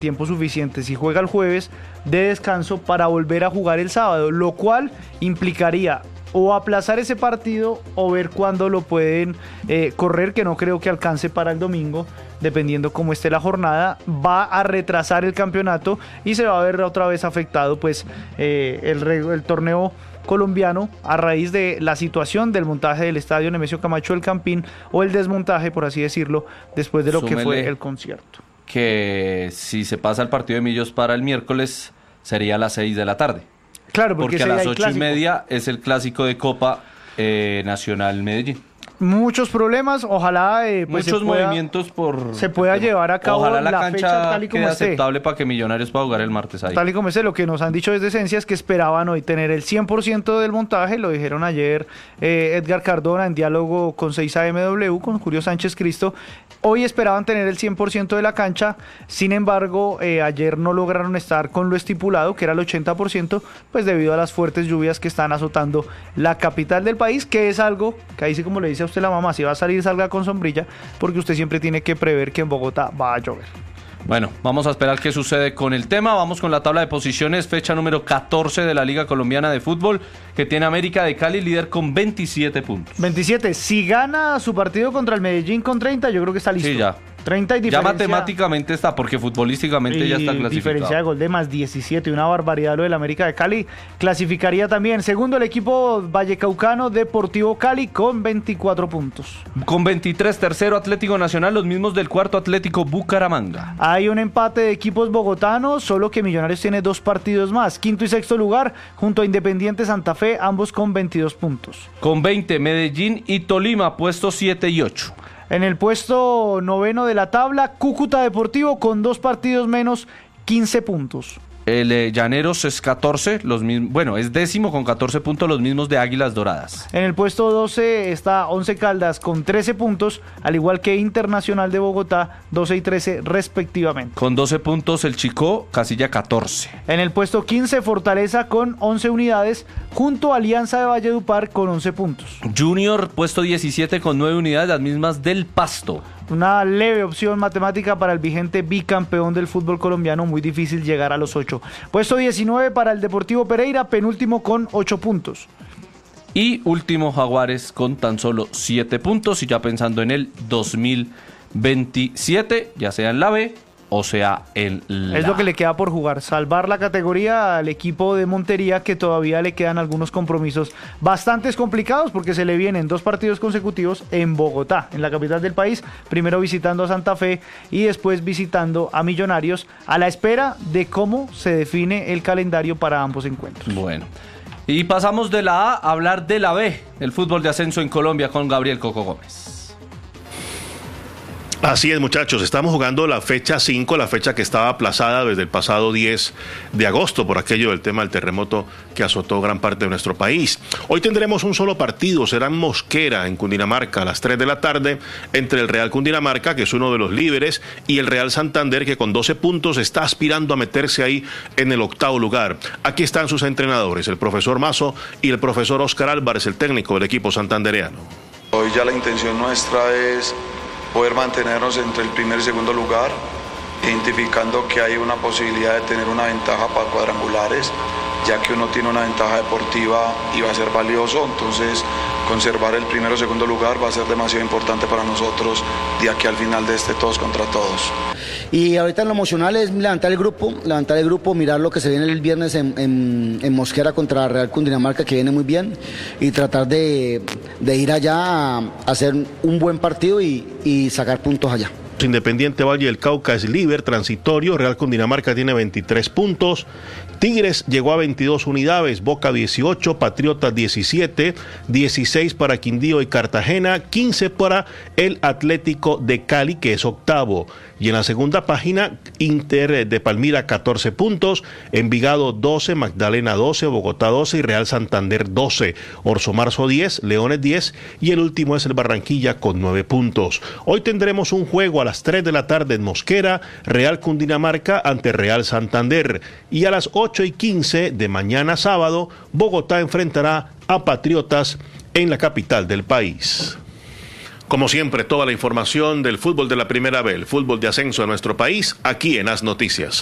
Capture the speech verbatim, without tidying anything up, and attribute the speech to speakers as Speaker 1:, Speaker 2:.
Speaker 1: tiempo suficiente si juega el jueves de descanso para volver a jugar el sábado, lo cual implicaría o aplazar ese partido o ver cuándo lo pueden eh, correr, que no creo que alcance para el domingo, dependiendo cómo esté la jornada. Va a retrasar el campeonato y se va a ver otra vez afectado pues eh, el, el torneo colombiano a raíz de la situación del montaje del estadio Nemesio Camacho del Campín, o el desmontaje, por así decirlo, después de lo Súmele. que fue el concierto.
Speaker 2: Que si se pasa el partido de Millos para el miércoles sería a las seis de la tarde.
Speaker 1: Claro, porque,
Speaker 2: porque a las ocho y media es el clásico de Copa eh, Nacional Medellín.
Speaker 1: Muchos problemas, ojalá eh, pues
Speaker 2: muchos
Speaker 1: se pueda,
Speaker 2: movimientos por
Speaker 1: se pueda
Speaker 2: por,
Speaker 1: llevar a cabo
Speaker 2: ojalá la,
Speaker 1: la
Speaker 2: cancha
Speaker 1: fecha tal y como
Speaker 2: quede
Speaker 1: esté.
Speaker 2: aceptable para que Millonarios pueda jugar el martes ahí.
Speaker 1: Tal y como esté, lo que nos han dicho desde Esencia es que esperaban hoy tener el cien por ciento del montaje, lo dijeron ayer eh, Edgar Cardona en diálogo con seis A M W, con Julio Sánchez Cristo. Hoy esperaban tener el cien por ciento de la cancha, sin embargo, eh, ayer no lograron estar con lo estipulado, que era el ochenta por ciento, pues debido a las fuertes lluvias que están azotando la capital del país, que es algo que ahí sí, como le dice a usted la mamá, si va a salir salga con sombrilla, porque usted siempre tiene que prever que en Bogotá va a llover.
Speaker 2: Bueno, vamos a esperar qué sucede con el tema. Vamos con la tabla de posiciones, fecha número catorce de la Liga Colombiana de Fútbol, que tiene América de Cali líder con veintisiete puntos.
Speaker 1: veintisiete, si gana su partido contra el Medellín con treinta, yo creo que está listo.
Speaker 2: Sí, ya.
Speaker 1: treinta y diferencia.
Speaker 2: Ya matemáticamente está, porque futbolísticamente ya está clasificado.
Speaker 1: Diferencia de gol de más diecisiete, una barbaridad lo del América de Cali. Clasificaría también. Segundo, el equipo vallecaucano Deportivo Cali con veinticuatro puntos.
Speaker 2: Con veintitrés, tercero Atlético Nacional, los mismos del cuarto Atlético Bucaramanga.
Speaker 1: Hay un empate de equipos bogotanos, solo que Millonarios tiene dos partidos más. Quinto y sexto lugar, junto a Independiente Santa Fe, ambos con veintidós puntos.
Speaker 2: Con veinte, Medellín y Tolima, puestos siete y ocho.
Speaker 1: En el puesto noveno de la tabla, Cúcuta Deportivo con dos partidos menos, quince puntos.
Speaker 2: El eh, Llaneros es catorce, los mismos, bueno, es décimo con catorce puntos, los mismos de Águilas Doradas.
Speaker 1: En el puesto doce está Once Caldas con trece puntos, al igual que Internacional de Bogotá, doce y trece respectivamente.
Speaker 2: Con doce puntos el Chicó, casilla catorce.
Speaker 1: En el puesto quince, Fortaleza con once unidades, junto a Alianza de Valledupar con once puntos.
Speaker 2: Junior, puesto diecisiete con nueve unidades, las mismas del Pasto.
Speaker 1: Una leve opción matemática para el vigente bicampeón del fútbol colombiano, muy difícil llegar a los ocho. Puesto diecinueve para el Deportivo Pereira, penúltimo con ocho puntos.
Speaker 2: Y último Jaguares con tan solo siete puntos, y ya pensando en el dos mil veintisiete, ya sea en la B o sea en la...
Speaker 1: Es lo que le queda por jugar, salvar la categoría al equipo de Montería, que todavía le quedan algunos compromisos bastante complicados, porque se le vienen dos partidos consecutivos en Bogotá, en la capital del país, primero visitando a Santa Fe y después visitando a Millonarios, a la espera de cómo se define el calendario para ambos encuentros.
Speaker 2: Bueno, y pasamos de la A a hablar de la B, el fútbol de ascenso en Colombia, con Gabriel Coco Gómez.
Speaker 3: Así es, muchachos, estamos jugando la fecha cinco, la fecha que estaba aplazada desde el pasado diez de agosto por aquello del tema del terremoto que azotó gran parte de nuestro país. Hoy tendremos un solo partido, será en Mosquera, en Cundinamarca, a las tres de la tarde, entre el Real Cundinamarca, que es uno de los líderes, y el Real Santander, que con doce puntos está aspirando a meterse ahí en el octavo lugar. Aquí están sus entrenadores, el profesor Mazo y el profesor Oscar Álvarez, el técnico del equipo santandereano.
Speaker 4: Hoy ya la intención nuestra es poder mantenernos entre el primer y segundo lugar, identificando que hay una posibilidad de tener una ventaja para cuadrangulares, ya que uno tiene una ventaja deportiva y va a ser valioso, entonces conservar el primero o segundo lugar va a ser demasiado importante para nosotros de aquí al final de este todos contra todos.
Speaker 5: Y ahorita lo emocional es levantar el grupo, levantar el grupo, mirar lo que se viene el viernes en, en, en Mosquera contra Real Cundinamarca, que viene muy bien, y tratar de, de ir allá a, a hacer un buen partido y, y sacar puntos allá.
Speaker 3: Independiente Valle del Cauca es líder transitorio, Real Cundinamarca tiene veintitrés puntos, Tigres llegó a veintidós unidades, Boca dieciocho, Patriotas diecisiete, dieciséis para Quindío y Cartagena, quince para el Atlético de Cali, que es octavo. Y en la segunda página, Inter de Palmira catorce puntos, Envigado doce, Magdalena doce, Bogotá doce y Real Santander doce, Orso Marzo diez, Leones diez y el último es el Barranquilla con nueve puntos. Hoy tendremos un juego a las tres de la tarde en Mosquera, Real Cundinamarca ante Real Santander, y a las ocho y quince de mañana sábado, Bogotá enfrentará a Patriotas en la capital del país. Como siempre, toda la información del fútbol de la Primera B, el fútbol de ascenso de nuestro país, aquí en As Noticias.